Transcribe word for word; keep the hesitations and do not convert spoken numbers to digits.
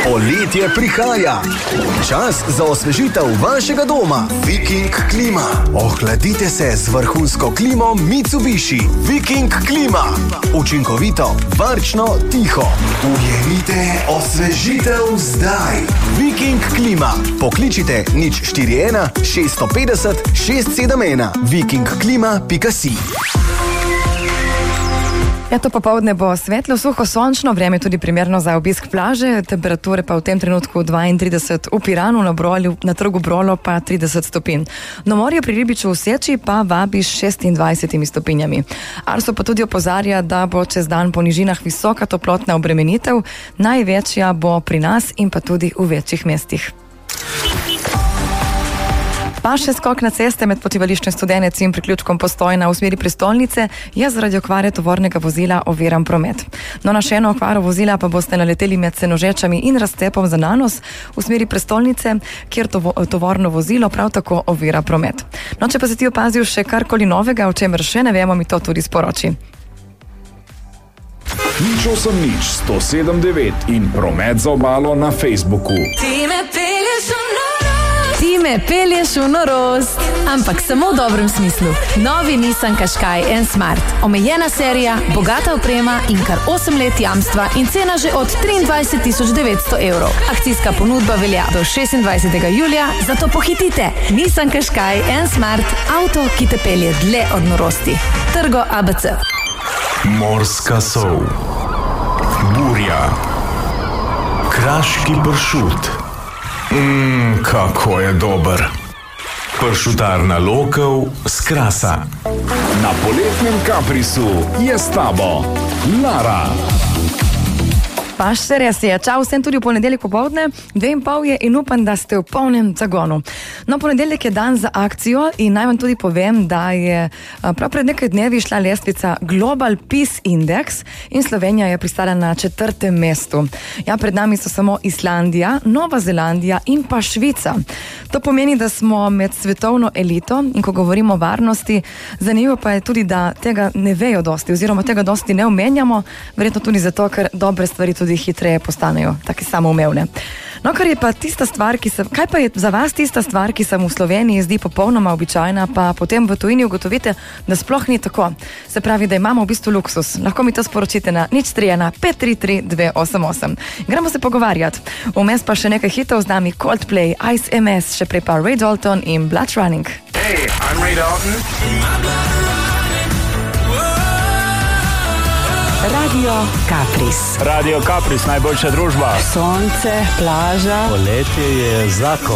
Poletje prihaja. Čas za osvežitev vašega doma. Viking klima. Ohladite se z vrhunsko klimo Mitsubishi. Viking klima. Učinkovito, varčno, tiho. Ujemite osvežitev zdaj. Viking klima. Pokličite nič štiri ena šest pet nula šest sedem ena. viking klima pika si. Ja, to popoldne bo svetlo, suho, sončno, vreme tudi primerno za obisk plaže, temperature pa v tem trenutku dvaintrideset v Piranu, na, brolju, na trgu Brolo pa trideset stopinj. No, morje pri Ribiču v Seči pa vabi s šestindvajsetimi stopinjami. Arso pa tudi opozarja, da bo čez dan po nižinah visoka toplotna obremenitev, največja bo pri nas in pa tudi v večjih mestih. Pa še skok na ceste med potivališčem Studenec in priključkom Postojna v smeri prestolnice je zaradi okvare tovornega vozila oviran promet. No, na še eno okvaro vozila pa boste naleteli med Senožečami in Razcepom za Nanos v smeri prestolnice, kjer tovo, tovorno vozilo prav tako ovira promet. No, če pa si ti opazil še karkoli novega, o čemer še ne vemo, mi to tudi sporoči. Nič osem nič sto sedem devet in promet za obalo na Facebooku. Ti me pelješ v norost. Ti me pelješ v norost, ampak samo v dobrem smislu. Novi Nissan Qashqai N Smart. Omejena serija, bogata oprema in kar osem let jamstva in cena že od triindvajset tisoč devetsto evrov. Akcijska ponudba velja do šestindvajsetega julija, zato pohitite. Nissan Qashqai N Smart, avto, ki te pelje dlje od norosti. Trgo A B C. Morska sol, burja, kraški pršut. Mmm, kako je dober. Pršutarna Lokev s Krasa. Na poletnem Kaprisu je s tabo Lara. Paš se res je. Čau vsem tudi v ponedeljek popoldne, dve in pol je in upam, da ste v polnem zagonu. No, ponedeljek je dan za akcijo in naj vam tudi povem, da je prav pred nekaj dnevi šla lestvica Global Peace Index in Slovenija je pristala na četrtem mestu. Ja, pred nami so samo Islandija, Nova Zelandija in pa Švica. To pomeni, da smo med svetovno elito in ko govorimo o varnosti, zanimivo pa je tudi, da tega ne vejo dosti oziroma tega dosti ne omenjamo, verjetno tudi zato, ker dobre stvari tudi tudi hitreje postanejo tako samoumevne. No, kar je pa tista stvar, ki se, kaj pa je za vas tista stvar, ki se v Sloveniji zdi popolnoma običajna, pa potem v tujini ugotovite, da sploh ni tako. Se pravi, da imamo v bistvu luksus. Lahko mi to sporočite na nič tri ena pet tri tri dve osem osem. Gremo se pogovarjati. Vmes pa še nekaj hitov z nami Coldplay, Ice M S, še prej pa Ray Dalton in Blood Running. Hey, I'm Ray Dalton. Radio Kapris. Radio Kapris, najboljša družba. Sonce, plaža. Poletje je zakon.